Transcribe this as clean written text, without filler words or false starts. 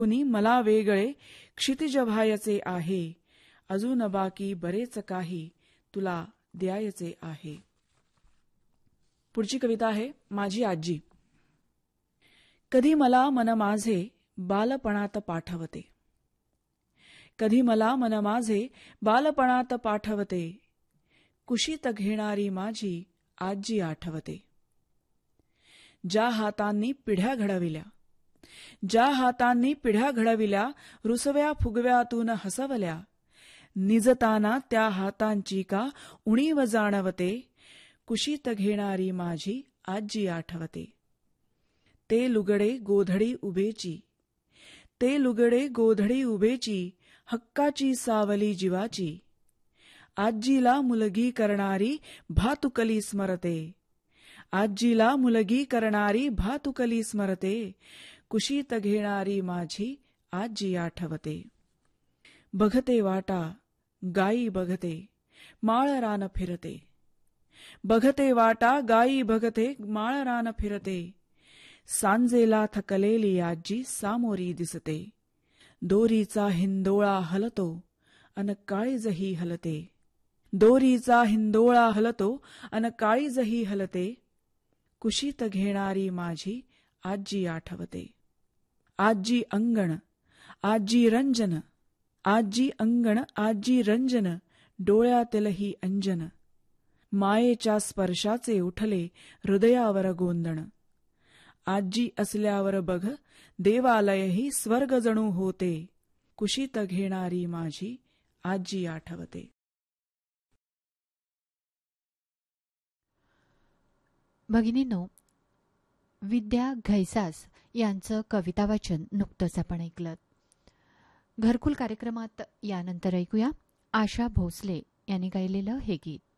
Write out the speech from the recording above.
कुणी मला वेगळे क्षितिजभायचे आहे, अजून बाकी बरेच काही तुला द्यायचे आहे. पुढची कविता आहे माझी आजी. कधी मला मन माझे बालपणात पाठवते, कधी मला मन माझे बालपणात पाठवते, कुशीत घेणारी माझी आजी आठवते. ज्या हातांनी पिढ्या घडविल्या, ज्या हातांनी पिढ्या घडविल्या, रुसव्या फुगव्यातून हसवल्या, निजताना त्या हातांची का उणीव जाणवते, कुशीत घेणारी माझी आजी आठवते. ते लुगडे गोधडी उभेची, ते लुगडे गोधडी उभेची, हक्काची सावली जीवाची, आजीला मुलगी करणारी भातुकली स्मरते, आजीला मुलगी करणारी भातुकली स्मरते, कुशीत घेणारी माझी आजी आठवते. बघते वाटा गायी बघते माळ रान फिरते, बघते वाटा गायी बघते माळ रान फिरते, सांजेला थकलेली आजी सामोरी दिसते, दोरीचा हिंदोळा हलतो अन काळीजही हलते, दोरीचा हिंदोळा हलतो अन काळीजही हलते, कुशीत घेणारी माझी आजी आठवते. आजी अंगण आजी रंजन, आजी अंगण आजी रंजन, डोळ्यातीलही अंजन, मायेच्या स्पर्शाचे उठले हृदयावर गोंदण, आजी असल्यावर बघ देवालयही स्वर्ग जणू होते, कुशीत घेणारी माझी आजी आठवते. भगिनींनो, विद्या घैसास यांचं कविता वाचन नुकतंच आपण ऐकलं. घरकुल कार्यक्रमात यानंतर ऐकूया आशा भोसले यांनी गायलेलं हे गीत.